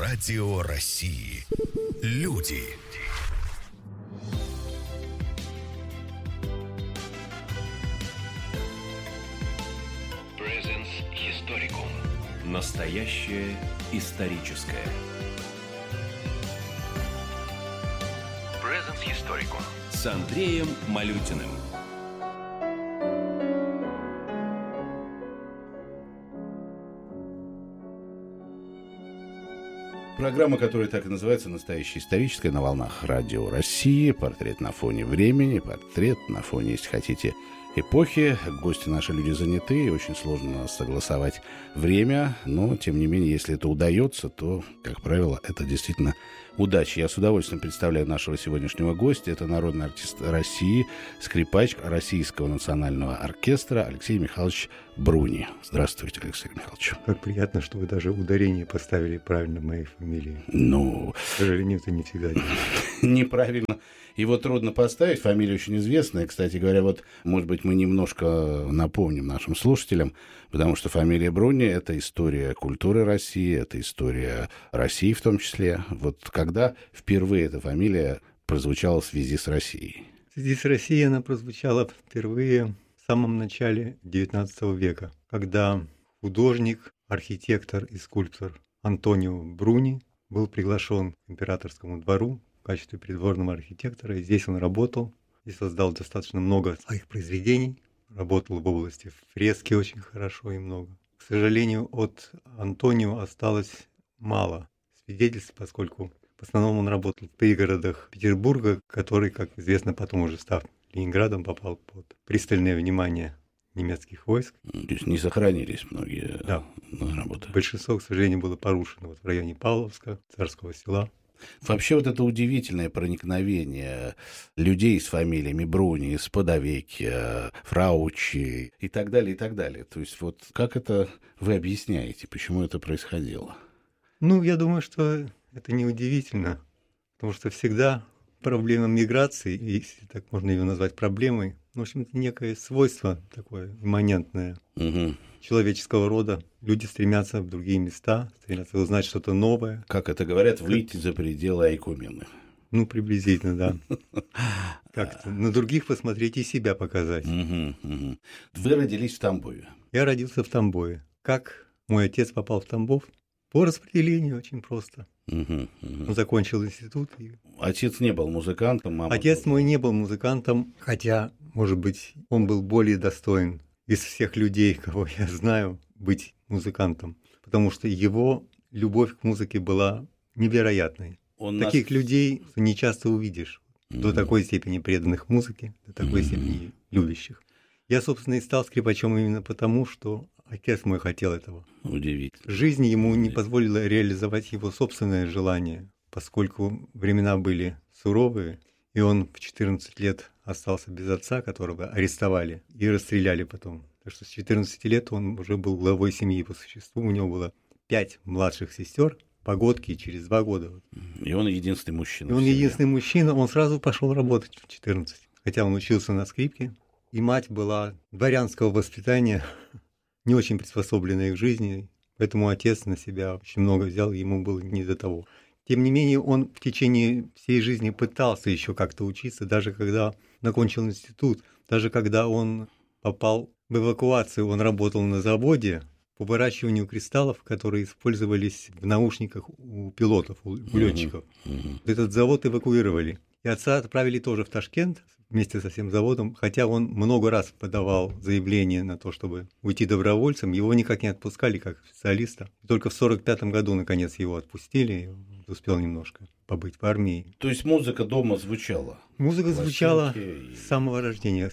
Радио России. Люди. Presence Historicum. Настоящее историческое. Presence Historicum. С Андреем Малютиным. Программа, которая так и называется «Настоящая историческая», на волнах Радио России. Портрет на фоне времени, портрет на фоне, если хотите, эпохи. Гости наши люди заняты, и очень сложно согласовать время. Но, тем не менее, если это удается, то, как правило, это действительно удача. Я с удовольствием представляю нашего сегодняшнего гостя. Это народный артист России, скрипач Российского национального оркестра Алексей Михайлович Бруни. Здравствуйте, Алексей Михайлович. Как приятно, что вы даже ударение поставили правильно в моей фамилии. Ну, к сожалению, это не всегда неправильно. Его трудно поставить, фамилия очень известная. Кстати говоря, вот, может быть, мы немножко напомним нашим слушателям, потому что фамилия Бруни — это история культуры России, это история России в том числе. Вот когда впервые эта фамилия прозвучала в связи с Россией? В связи с Россией она прозвучала впервые в самом начале XIX века, когда художник, архитектор и скульптор Антонио Бруни был приглашен к императорскому двору в качестве придворного архитектора. И здесь он работал и создал достаточно много своих произведений. Работал в области фрески очень хорошо и много. К сожалению, от Антонио осталось мало свидетельств, поскольку в основном он работал в пригородах Петербурга, который, как известно, потом уже став Ленинградом, попал под пристальное внимание немецких войск. То есть не сохранились многие работы. Большинство, к сожалению, было порушено вот в районе Павловска, Царского Села. Вообще вот это удивительное проникновение людей с фамилиями Бруни, Сподовеккио, Фрауччи и так далее, и так далее. То есть вот как это вы объясняете, почему это происходило? Ну, я думаю, что это не удивительно, потому что всегда проблема миграции, если так можно ее назвать проблемой, в общем, это некое свойство такое имманентное человеческого рода. Люди стремятся в другие места, стремятся узнать что-то новое. Как это говорят, выйти за пределы Айкумены. Ну, приблизительно, да. Как-то на других посмотреть и себя показать. Вы родились в Тамбове? Я родился в Тамбове. Как мой отец попал в Тамбов? По распределению очень просто. Он закончил институт. Отец не был музыкантом? Отец мой не был музыкантом, хотя, может быть, он был более достоин из всех людей, кого я знаю, быть музыкантом. Потому что его любовь к музыке была невероятной. Таких людей не часто увидишь. До такой степени преданных музыке, до такой степени любящих. Я, собственно, и стал скрипачом именно потому, что отец мой хотел этого. Удивительно. Жизнь ему не позволила реализовать его собственное желание, поскольку времена были суровые, и он в 14 лет остался без отца, которого арестовали и расстреляли потом. Так что с 14 лет он уже был главой семьи по существу, у него было 5 младших сестер, погодки через 2 года. И он единственный мужчина. И он единственный мужчина, он сразу пошел работать в 14, хотя он учился на скрипке. И мать была дворянского воспитания, не очень приспособленная к жизни, поэтому отец на себя очень много взял, ему было не до того. Тем не менее, он в течение всей жизни пытался еще как-то учиться, даже когда закончил институт, даже когда он попал в эвакуацию, он работал на заводе по выращиванию кристаллов, которые использовались в наушниках у пилотов, у летчиков. Этот завод эвакуировали. И отца отправили тоже в Ташкент вместе со всем заводом, хотя он много раз подавал заявление на то, чтобы уйти добровольцем, его никак не отпускали как специалиста. Только в 1945 году, наконец, его отпустили, успел немножко побыть в армии. То есть музыка дома звучала? Музыка звучала с самого рождения.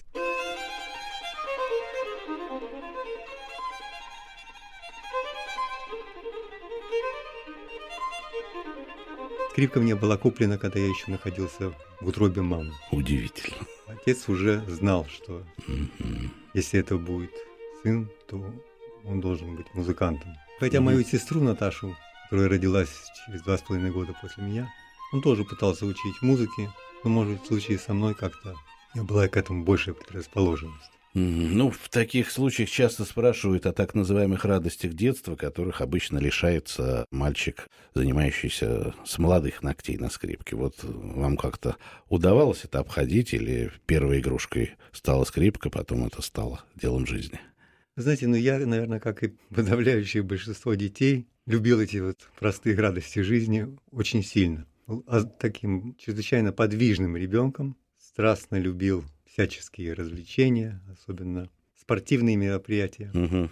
Скрипка мне была куплена, когда я еще находился в утробе мамы. Удивительно. Отец уже знал, что если это будет сын, то он должен быть музыкантом. Хотя мою сестру Наташу, которая родилась через 2,5 года после меня, он тоже пытался учить музыке, но, может быть, в случае со мной как-то у меня была к этому большая предрасположенность. Ну, в таких случаях часто спрашивают о так называемых радостях детства, которых обычно лишается мальчик, занимающийся с молодых ногтей на скрипке. Вот вам как-то удавалось это обходить, или первой игрушкой стала скрипка, потом это стало делом жизни? Знаете, я, наверное, как и подавляющее большинство детей, любил эти вот простые радости жизни очень сильно. Был таким чрезвычайно подвижным ребенком, страстно любил всяческие развлечения, особенно спортивные мероприятия.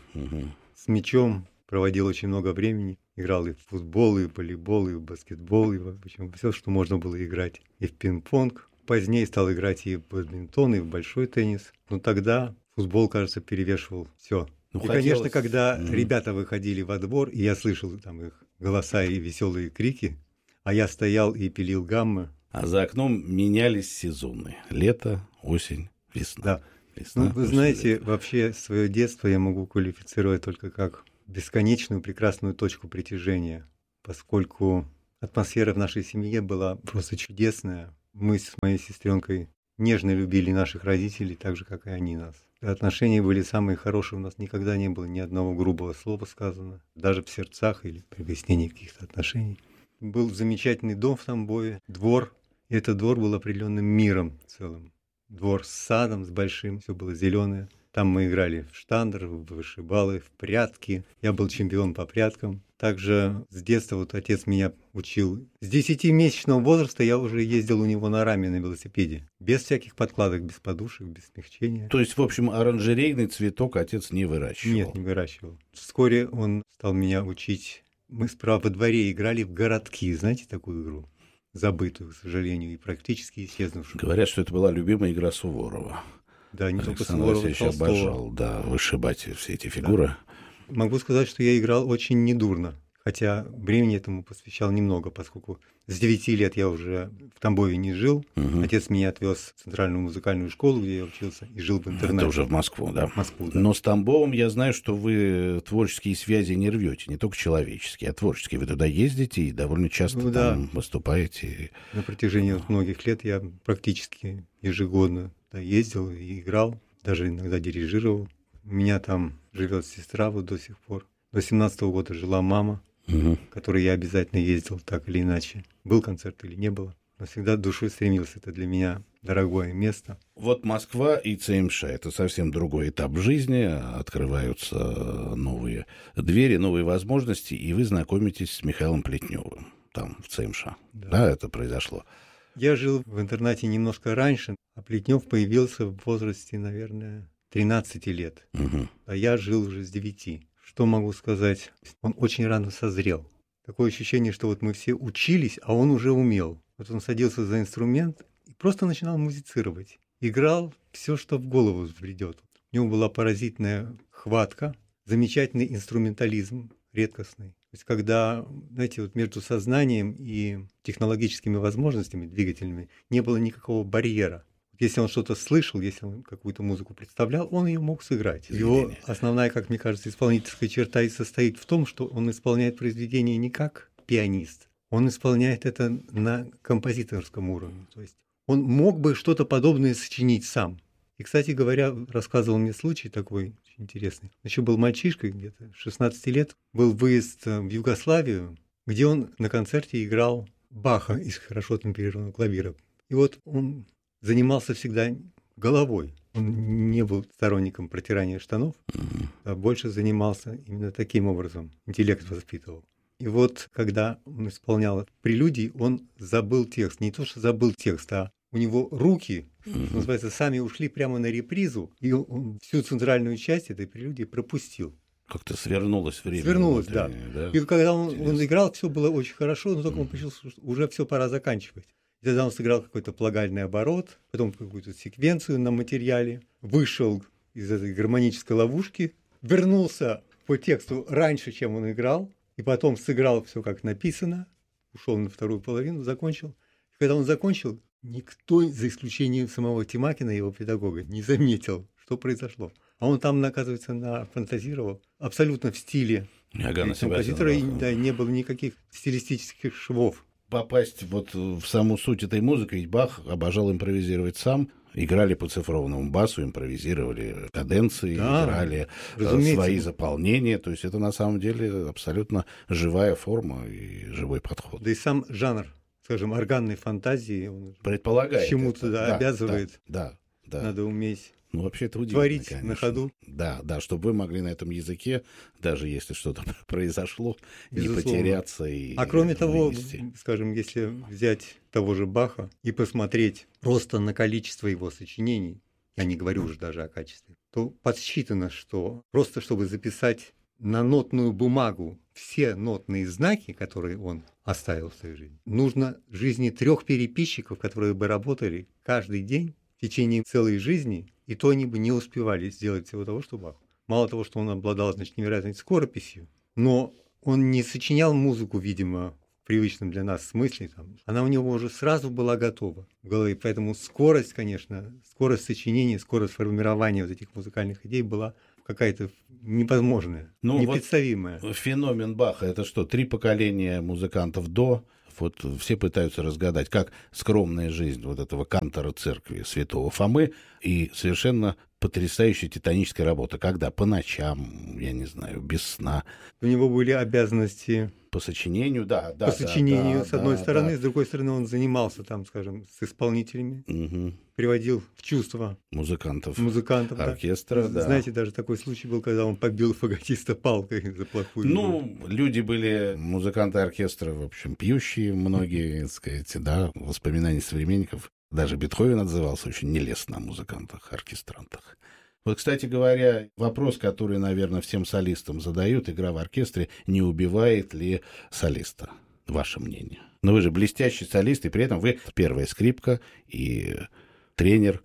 С мячом проводил очень много времени. Играл и в футбол, и в волейбол, и в баскетбол, и в общем, все, что можно было играть. И в пинг-понг. Позднее стал играть и в бадминтон, и в большой теннис. Но тогда футбол, кажется, перевешивал все. И, конечно, когда ребята выходили во двор, и я слышал там их голоса и веселые крики, а я стоял и пилил гаммы. А за окном менялись сезоны. Лето, осень, весна. Да. Весна, вы знаете, вообще свое детство я могу квалифицировать только как бесконечную прекрасную точку притяжения, поскольку атмосфера в нашей семье была просто чудесная. Мы с моей сестренкой нежно любили наших родителей, так же, как и они нас. Отношения были самые хорошие, у нас никогда не было ни одного грубого слова сказано, даже в сердцах или при выяснении каких-то отношений. Был замечательный дом в Тамбове, двор. И этот двор был определенным миром целым. Двор с садом, с большим, все было зеленое. Там мы играли в штандр, в вышибалы, в прятки. Я был чемпион по пряткам. Также с детства вот отец меня учил. С 10-месячного возраста я уже ездил у него на раме на велосипеде. Без всяких подкладок, без подушек, без смягчения. То есть, в общем, оранжерейный цветок отец не выращивал? Нет, не выращивал. Вскоре он стал меня учить. Мы справа во дворе играли в городки. Знаете такую игру? Забытую, к сожалению, и практически исчезнувшую. Говорят, что это была любимая игра Суворова. Да, не только Александр Суворова, Васильевич обожал, да, вышибать все эти фигуры. Да. Могу сказать, что я играл очень недурно, хотя времени этому посвящал немного, поскольку с 9 лет я уже в Тамбове не жил. Отец меня отвез в Центральную музыкальную школу, где я учился, и жил в интернете. Это уже в Москву, да? В Москву, да. Но с Тамбовом я знаю, что вы творческие связи не рвете, не только человеческие, а творческие. Вы туда ездите и довольно часто там выступаете. На протяжении многих лет я практически ежегодно ездил и играл, даже иногда дирижировал. У меня там живет сестра вот до сих пор. До 17-го года жила мама, к которой я обязательно ездил так или иначе. Был концерт или не было. Но всегда душой стремился. Это для меня дорогое место. Вот Москва и ЦМШ – это совсем другой этап жизни. Открываются новые двери, новые возможности, и вы знакомитесь с Михаилом Плетневым там, в ЦМШ. Да, это произошло. Я жил в интернате немножко раньше, а Плетнев появился в возрасте, наверное, 13 лет. А я жил уже с 9. Что могу сказать? Он очень рано созрел. Такое ощущение, что вот мы все учились, а он уже умел. Вот он садился за инструмент и просто начинал музицировать. Играл все, что в голову взбредет. У него была поразительная хватка, замечательный инструментализм, редкостный. То есть когда, знаете, вот между сознанием и технологическими возможностями двигательными не было никакого барьера. Если он что-то слышал, если он какую-то музыку представлял, он ее мог сыграть. Его основная, как мне кажется, исполнительская черта и состоит в том, что он исполняет произведение не как пианист, он исполняет это на композиторском уровне. То есть он мог бы что-то подобное сочинить сам. И, кстати говоря, рассказывал мне случай такой очень интересный. Он еще был мальчишкой, где-то 16 лет, был выезд в Югославию, где он на концерте играл Баха из хорошо темперированного клавира. И вот он занимался всегда головой. Он не был сторонником протирания штанов, а больше занимался именно таким образом, интеллект воспитывал. И вот, когда он исполнял прелюдии, он забыл текст. Не то, что забыл текст, а у него руки, что называется, сами ушли прямо на репризу, и он всю центральную часть этой прелюдии пропустил. Как-то свернулось время. Свернулось, да. И когда он играл, все было очень хорошо, но только он почувствовал, что уже все пора заканчивать. И тогда он сыграл какой-то плагальный оборот, потом какую-то секвенцию на материале, вышел из этой гармонической ловушки, вернулся по тексту раньше, чем он играл, и потом сыграл все как написано, ушел на вторую половину, закончил. И когда он закончил, никто, за исключением самого Тимакина, его педагога, не заметил, что произошло. А он там, оказывается, нафантазировал абсолютно в стиле композитора, и не было никаких стилистических швов. Попасть вот в саму суть этой музыки, ведь Бах обожал импровизировать сам, играли по цифровому басу, импровизировали каденции, Да, играли свои заполнения. То есть это на самом деле абсолютно живая форма и живой подход. Да и сам жанр, скажем, органной фантазии, он Предполагает чему-то это. обязывает. Да. Надо уметь Ну, вообще это удивительно, творить конечно. на ходу. Да, чтобы вы могли на этом языке, даже если что-то произошло, Безусловно. не потеряться и кроме того, вынести. скажем, если взять того же Баха и посмотреть просто на количество его сочинений, я не говорю уже даже о качестве, то подсчитано, что просто чтобы записать на нотную бумагу все нотные знаки, которые он оставил в своей жизни, нужно жизни 3 переписчиков, которые бы работали каждый день в течение целой жизни, и то они бы не успевали сделать всего того, что Бах. Мало того, что он обладал, значит, невероятной скорописью, но он не сочинял музыку, видимо, в привычном для нас смысле. Она у него уже сразу была готова в голове. Поэтому скорость, конечно, скорость сочинения, скорость формирования вот этих музыкальных идей была какая-то невозможная, непредставимая. Вот феномен Баха — это что, 3 поколения музыкантов до? Вот все пытаются разгадать, как скромная жизнь вот этого кантора церкви святого Фомы и совершенно потрясающая титаническая работа. Когда? По ночам, я не знаю, без сна. У него были обязанности по сочинению, да. По сочинению, с одной стороны, да. с другой стороны, он занимался там, скажем, с исполнителями, приводил в чувство музыкантов Да. оркестра. Да. Знаете, даже такой случай был, когда он побил фаготиста палкой за плохую игру. Люди были, музыканты оркестра, в общем, пьющие многие, так сказать, да, воспоминания современников. Даже Бетховен отзывался очень нелестно о музыкантах, оркестрантах. Вот, кстати говоря, вопрос, который, наверное, всем солистам задают: игра в оркестре не убивает ли солиста? Ваше мнение. Но вы же блестящий солист, и при этом вы первая скрипка и тренер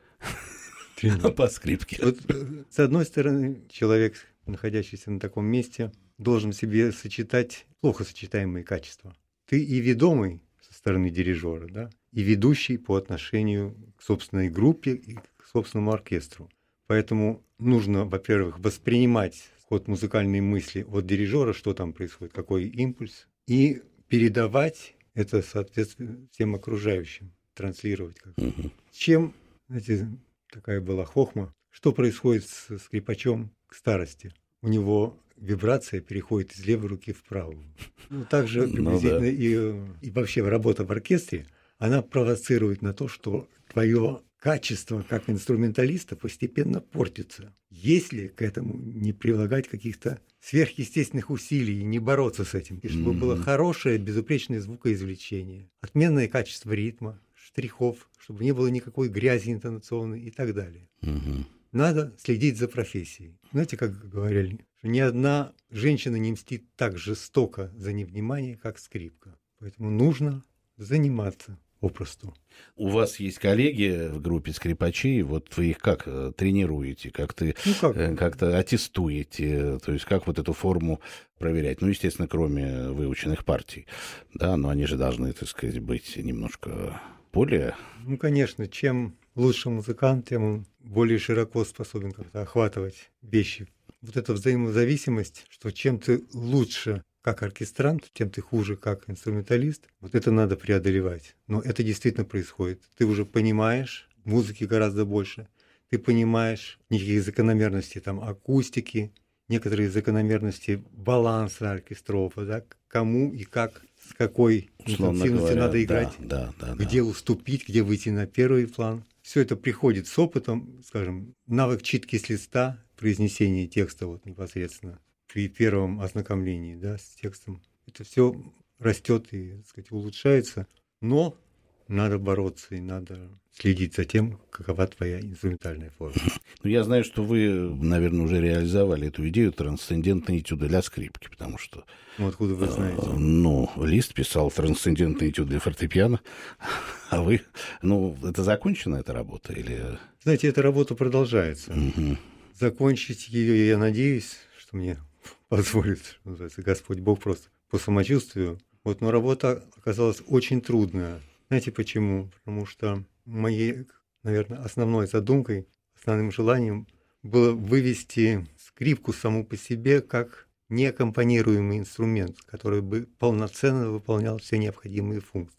по скрипке. Вот, с одной стороны, человек, находящийся на таком месте, должен в себе сочетать плохо сочетаемые качества. Ты и ведомый со стороны дирижера, да, и ведущий по отношению к собственной группе и к собственному оркестру. Поэтому нужно, во-первых, воспринимать ход музыкальной мысли от дирижера, что там происходит, какой импульс, и передавать это, соответственно, всем окружающим, транслировать. Чем, знаете, такая была хохма, что происходит с скрипачом к старости? У него вибрация переходит из левой руки в правую. Также приблизительно и вообще работа в оркестре, она провоцирует на то, что твое качество как инструменталиста постепенно портится. Если к этому не прилагать каких-то сверхъестественных усилий и не бороться с этим, и чтобы было хорошее, безупречное звукоизвлечение, отменное качество ритма, штрихов, чтобы не было никакой грязи интонационной и так далее. Надо следить за профессией. Знаете, как говорили, что ни одна женщина не мстит так жестоко за невнимание, как скрипка. Поэтому нужно заниматься попросту. У вас есть коллеги в группе скрипачей, вот вы их как тренируете, как-то аттестуете, то есть как вот эту форму проверять? Естественно, кроме выученных партий, да, но они же должны, так сказать, быть немножко более... Конечно, чем лучше музыкант, тем он более широко способен как-то охватывать вещи. Вот эта взаимозависимость, что чем ты лучше как оркестрант, тем ты хуже как инструменталист. Вот это надо преодолевать. Но это действительно происходит. Ты уже понимаешь музыки гораздо больше. Ты понимаешь некие закономерности там, акустики, некоторые закономерности баланса оркестров, да, кому и как, с какой интенсивностью надо играть, где уступить, где выйти на первый план. Все это приходит с опытом, скажем, навык читки с листа, произнесение текста вот непосредственно при первом ознакомлении, да, с текстом. Это все растет и, так сказать, улучшается, но надо бороться и надо следить за тем, какова твоя инструментальная форма. Я знаю, что вы, наверное, уже реализовали эту идею трансцендентной этюды для скрипки, потому что... Откуда вы знаете? Лист писал трансцендентный этюд для фортепиано, а вы... это закончена эта работа или... Знаете, эта работа продолжается. Закончить ее, я надеюсь, что мне позволит, что называется, Господь Бог просто по самочувствию. Но работа оказалась очень трудная. Знаете почему? Потому что моей, наверное, основной задумкой, основным желанием было вывести скрипку саму по себе как неаккомпанируемый инструмент, который бы полноценно выполнял все необходимые функции.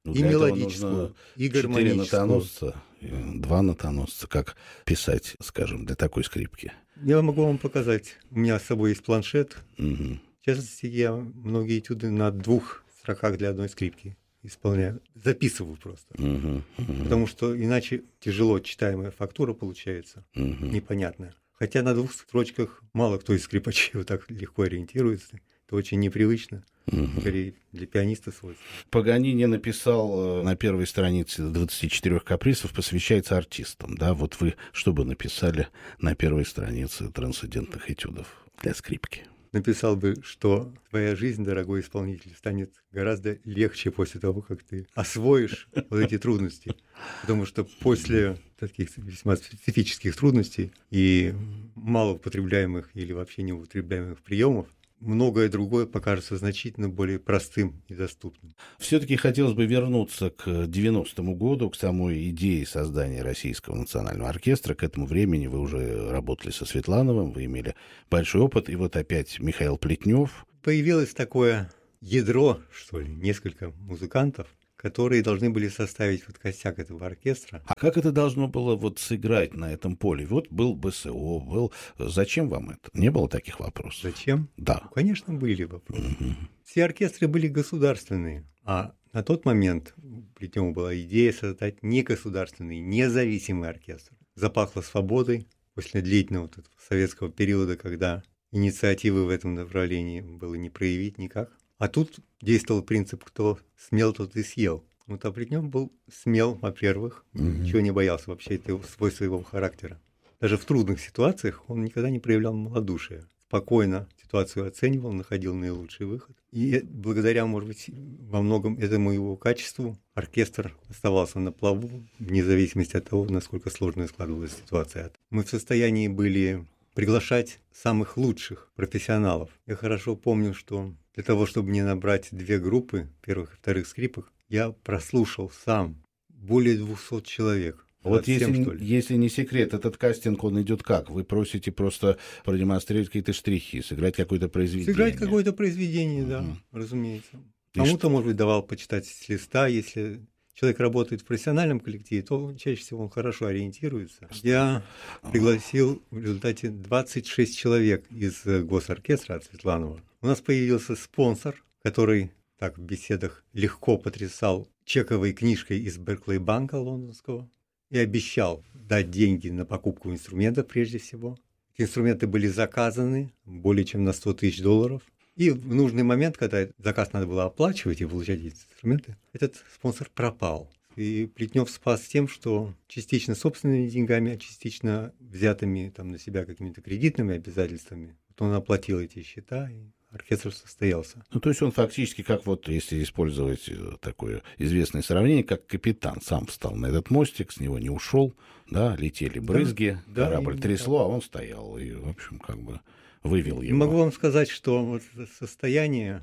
Ну, и для этого мелодическую, нужно и 4 гармоническую. нотоносца, 2 нотоносца. Как писать, скажем, для такой скрипки? Я могу вам показать. У меня с собой есть планшет. Мгм. В частности, я многие этюды на 2 строках для одной скрипки исполняю. Записываю просто. Мгм. Мгм. Потому что иначе тяжело читаемая фактура получается, Мгм. непонятная. Хотя на 2 строчках мало кто из скрипачей вот так легко ориентируется. Это очень непривычно. Мгм. Скорее для пианиста свойственно. Паганини написал на первой странице 24 каприсов, посвящается артистам. Да? Вот вы что бы написали на первой странице трансцендентных этюдов для скрипки? Написал бы, что твоя жизнь, дорогой исполнитель, станет гораздо легче после того, как ты освоишь вот эти трудности. Потому что после таких весьма специфических трудностей и малоупотребляемых или вообще неупотребляемых приемов, многое другое покажется значительно более простым и доступным. Все-таки хотелось бы вернуться к 90-му году, к самой идее создания Российского национального оркестра. К этому времени вы уже работали со Светлановым, вы имели большой опыт. И вот опять Михаил Плетнев. Появилось такое ядро, что ли, несколько музыкантов, которые должны были составить вот костяк этого оркестра. А как это должно было вот сыграть на этом поле? Вот был БСО, был... Зачем вам это? Не было таких вопросов? Зачем? Да. Ну, конечно, были вопросы. Мгм. Все оркестры были государственные, а на тот момент у Плетнева была идея создать негосударственный, независимый оркестр. Запахло свободой после длительного вот этого советского периода, когда инициативы в этом направлении было не проявить никак. А тут действовал принцип «кто смел, тот и съел». Вот а Плетнев был смел, во-первых, ничего не боялся, вообще это свойство его характера. Даже в трудных ситуациях он никогда не проявлял малодушия. Спокойно ситуацию оценивал, находил наилучший выход. И благодаря, может быть, во многом этому его качеству оркестр оставался на плаву, вне зависимости от того, насколько сложная складывалась ситуация. Мы в состоянии были приглашать самых лучших профессионалов. Я хорошо помню, что для того, чтобы мне набрать 2 группы, первых и вторых скрипок, я прослушал сам более 200 человек. Вот Совсем, если не секрет, этот кастинг, он идет как? Вы просите просто продемонстрировать какие-то штрихи, сыграть какое-то произведение? Сыграть какое-то произведение, да, разумеется. Кому-то, может быть, давал почитать с листа. Если человек работает в профессиональном коллективе, то чаще всего он хорошо ориентируется. Я пригласил в результате 26 человек из госоркестра от Светланова. У нас появился спонсор, который так в беседах легко потрясал чековой книжкой из Берклey-банка лондонского и обещал дать деньги на покупку инструментов прежде всего. Эти инструменты были заказаны более чем на $100 000. И в нужный момент, когда заказ надо было оплачивать и получать эти инструменты, этот спонсор пропал. И Плетнев спас тем, что частично собственными деньгами, а частично взятыми там, на себя какими-то кредитными обязательствами. Вот он оплатил эти счета, и оркестр состоялся. Ну, то есть он фактически, как вот, если использовать такое известное сравнение, как капитан сам встал на этот мостик, с него не ушел, да, летели брызги, да, корабль трясло, а он стоял и, в общем, как бы вывел его. Могу вам сказать, что вот состояние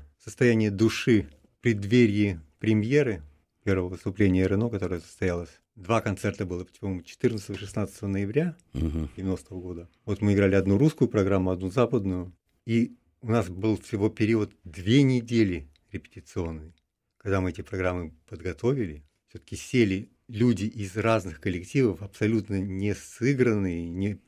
души в преддверии премьеры первого выступления РНО, которое состоялось, 2 концерта было, по-моему, 14 и 16 ноября 90-го года. Вот мы играли одну русскую программу, одну западную, и у нас был всего период 2 недели репетиционный. Когда мы эти программы подготовили, все-таки сели люди из разных коллективов, абсолютно не сыгранные,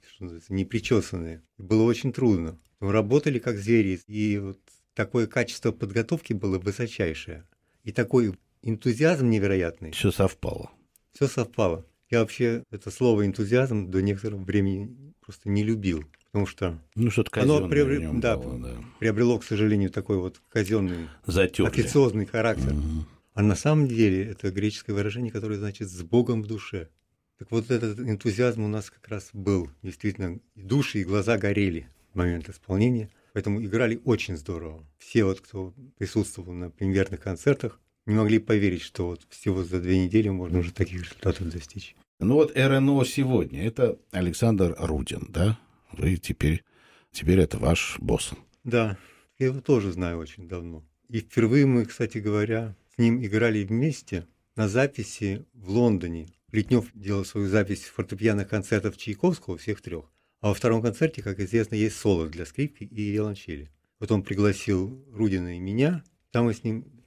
не причесанные. Было очень трудно. Мы работали как звери, и вот такое качество подготовки было высочайшее. И такой энтузиазм невероятный. Все совпало. Все совпало. Я вообще это слово энтузиазм до некоторого времени просто не любил. Потому что что-то оно было, приобрело, к сожалению, такой вот казенный, затерли, официозный характер. А на самом деле это греческое выражение, которое значит «с Богом в душе». Так вот этот энтузиазм у нас как раз был. Действительно, и души, и глаза горели в момент исполнения. Поэтому играли очень здорово. Все, вот, кто присутствовал на премьерных концертах, не могли поверить, что вот всего за 2 недели можно уже таких результатов достичь. Ну вот РНО сегодня – это Александр Рудин, да? Вы теперь это ваш босс. Да, я его тоже знаю очень давно. И впервые мы, кстати говоря, с ним играли вместе на записи в Лондоне. Плетнев делал свою запись фортепианных концертов Чайковского, всех 3. А во втором концерте, как известно, есть соло для скрипки и виолончели. Вот он пригласил Рудина и меня. Там мы с ним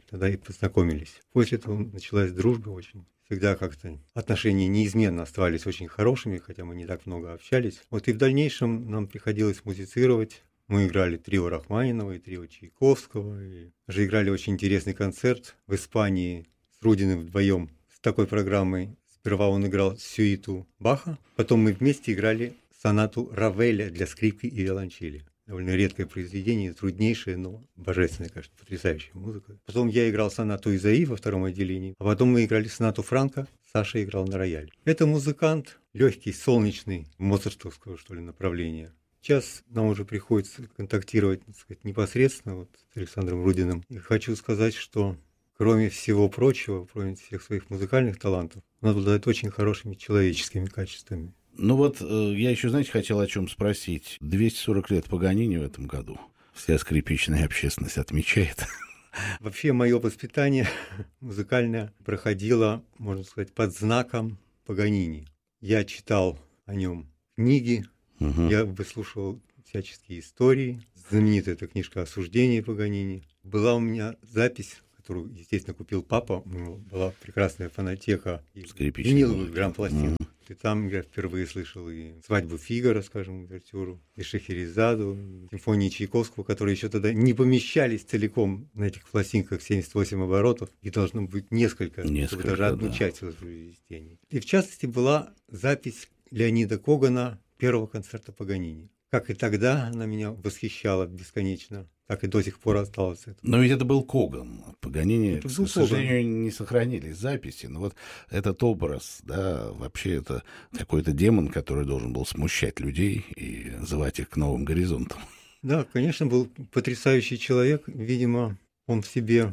тогда и познакомились. После этого началась дружба очень. Всегда как-то отношения неизменно оставались очень хорошими, хотя мы не так много общались. Вот и в дальнейшем нам приходилось музицировать. Мы играли трио Рахманинова и трио Чайковского. И даже играли очень интересный концерт в Испании с Рудиным вдвоем с такой программой. Сперва он играл сюиту Баха, потом мы вместе играли сонату Равеля для скрипки и виолончели. Довольно редкое произведение, труднейшее, но божественное, конечно, потрясающая музыка. Потом я играл сонату Изаи во втором отделении, а потом мы играли сонату Франка, Саша играл на рояле. Это музыкант, легкий, солнечный, моцартовского, что ли, направления. Сейчас нам уже приходится контактировать, так сказать, непосредственно вот с Александром Рудиным. И хочу сказать, что кроме всего прочего, кроме всех своих музыкальных талантов, он обладает очень хорошими человеческими качествами. Ну вот, я еще, знаете, хотел о чем спросить. 240 лет Паганини в этом году. Вся скрипичная общественность отмечает. Вообще, мое воспитание музыкальное проходило, можно сказать, под знаком Паганини. Я читал о нем книги, я выслушивал всяческие истории. Знаменитая эта книжка «Осуждение Паганини». Была у меня запись, которую, естественно, купил папа. У него была прекрасная фонотека и виниловых грамм-пластинок. И там я впервые слышал и «Свадьбу Фигаро», скажем, увертюру, и «Шахерезаду», симфонии Чайковского, которые еще тогда не помещались целиком на этих пластинках 78 оборотов, и должно быть несколько чтобы даже одну часть воспроизвести. И в частности была запись Леонида Когана первого концерта Паганини. Как и тогда она меня восхищала бесконечно, так и до сих пор осталось это. Но ведь это был Коган. Паганини, к сожалению, не сохранились записи. Но вот этот образ, да, вообще это какой-то демон, который должен был смущать людей и звать их к новым горизонтам. Да, конечно, был потрясающий человек. Видимо, он в себе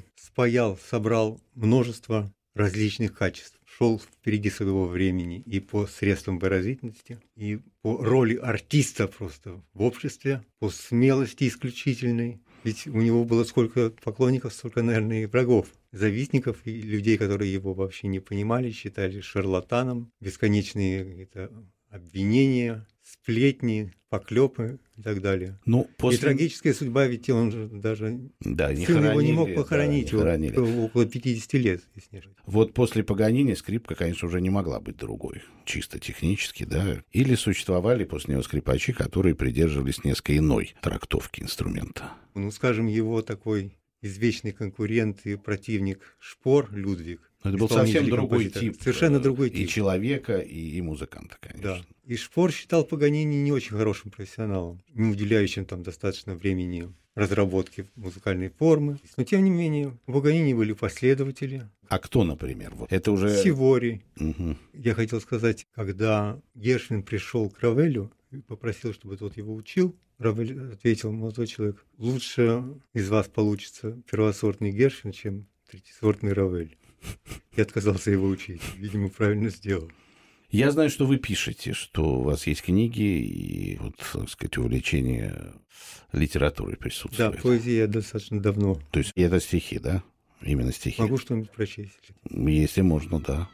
собрал множество различных качеств. Шел впереди своего времени и по средствам выразительности, и по роли артиста просто в обществе, по смелости исключительной. Ведь у него было сколько поклонников, столько, наверное, и врагов, завистников и людей, которые его вообще не понимали, считали шарлатаном, бесконечные какие-то обвинения, сплетни, поклепы и так далее. Ну, после... И трагическая судьба, ведь он же даже сын его не мог похоронить, около 50 лет, если не ошибаюсь. Вот после Паганини скрипка, конечно, уже не могла быть другой, чисто технически, да. Или существовали после него скрипачи, которые придерживались несколько иной трактовки инструмента. Ну, скажем, его такой извечный конкурент и противник Шпор Людвиг. Это был совсем другой тип. Совершенно другой тип. И человека, и музыканта, конечно. Да. И Шпор считал Паганини не очень хорошим профессионалом, не уделяющим там достаточно времени разработке музыкальной формы. Но, тем не менее, у Паганини были последователи. А кто, например? Вот это уже... Сивори. Угу. Я хотел сказать, когда Гершвин пришел к Равелю и попросил, чтобы тот его учил, Равель ответил: молодой человек, лучше из вас получится первосортный Гершвин, чем третьесортный Равель. И отказался его учить. Видимо, правильно сделал. Я знаю, что вы пишете, что у вас есть книги, и вот, так сказать, увлечение литературой присутствует. Да, поэзия я достаточно давно. То есть это стихи, да? Именно стихи. Могу что-нибудь прочесть? Если можно, да.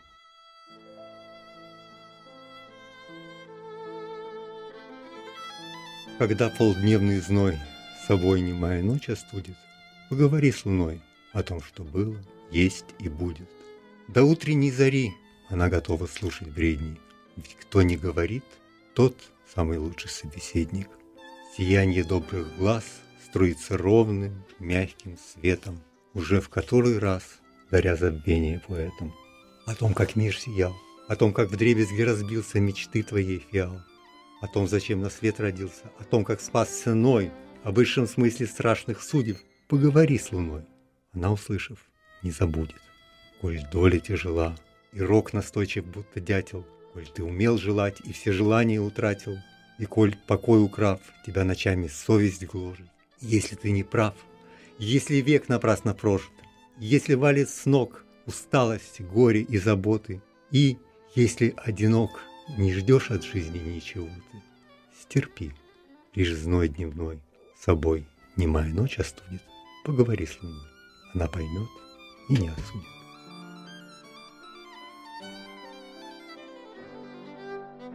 Когда полдневный зной собой немая ночь остудит, поговори с луной о том, что было, есть и будет. До утренней зари она готова слушать бредни, ведь кто не говорит, тот самый лучший собеседник. Сиянье добрых глаз струится ровным, мягким светом, уже в который раз даря забвение поэтам. О том, как мир сиял, о том, как вдребезги разбился мечты твоей фиал, о том, зачем на свет родился, о том, как спас ценой, о высшем смысле страшных судеб, поговори с луной. Она, услышав, не забудет. Коль доля тяжела, и рок настойчив, будто дятел, коль ты умел желать и все желания утратил, и коль покой украв, тебя ночами совесть гложет. Если ты не прав, если век напрасно прожит, если валит с ног усталость, горе и заботы, и, если одинок, не ждешь от жизни ничего ты, стерпи, лишь зной дневной собой немая ночь остудит, поговори с луной, она поймет и не осудит.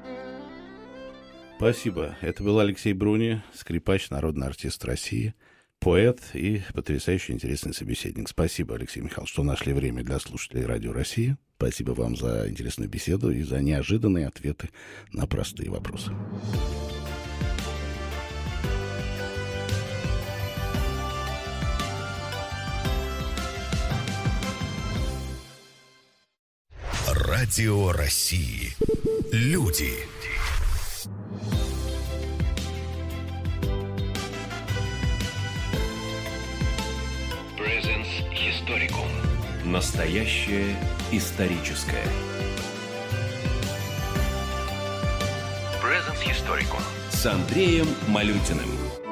Спасибо. Это был Алексей Бруни, скрипач, народный артист России, поэт и потрясающе интересный собеседник. Спасибо, Алексей Михайлович, что нашли время для слушателей Радио России. Спасибо вам за интересную беседу и за неожиданные ответы на простые вопросы. Радио России. Люди. Presence Historicum. Настоящее историческое. Presence Historicum. С Андреем Малютиным.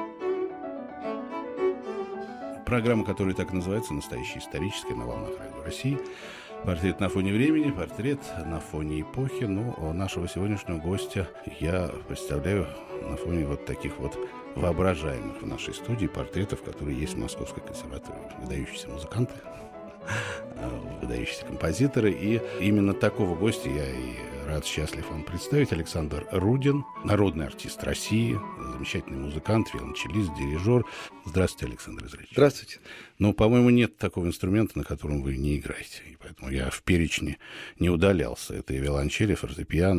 Программа, которая так и называется, «Настоящее историческое», на волнах Радио России. Портрет на фоне времени, портрет на фоне эпохи. Но нашего сегодняшнего гостя я представляю на фоне вот таких вот воображаемых в нашей студии портретов, которые есть в Московской консерватории. Выдающиеся музыканты, выдающиеся композиторы. И именно такого гостя я и рад, счастлив вам представить. Александр Рудин, народный артист России, замечательный музыкант, виолончелист, дирижер. Здравствуйте, Александр Израилевич. Здравствуйте. Но, по-моему, нет такого инструмента, на котором вы не играете. И поэтому я в перечне не удалялся. Это и виолончели, фортепиано,